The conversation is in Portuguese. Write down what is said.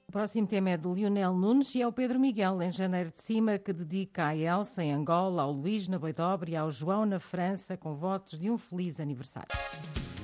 O próximo tema é de Lionel Nunes e é o Pedro Miguel, em Janeiro de Cima, que dedica à Elsa em Angola, ao Luís na Boidobre e ao João na França, com votos de um feliz aniversário.